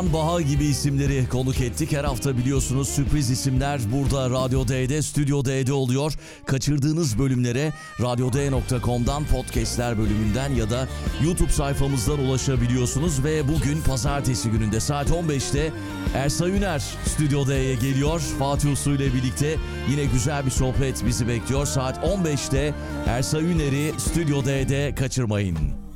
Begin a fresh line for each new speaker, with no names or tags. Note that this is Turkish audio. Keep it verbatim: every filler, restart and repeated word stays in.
Baha gibi isimleri konuk ettik. Her hafta biliyorsunuz sürpriz isimler burada Radyo D'de, Stüdyo D'de oluyor. Kaçırdığınız bölümlere radyo d nokta com'dan podcastler bölümünden ya da YouTube sayfamızdan ulaşabiliyorsunuz. Ve bugün pazartesi gününde saat on beşte Ersay Üner Stüdyo D'ye geliyor. Fatih Usu ile birlikte yine güzel bir sohbet bizi bekliyor. Saat on beşte Ersay Üner'i Stüdyo D'de kaçırmayın.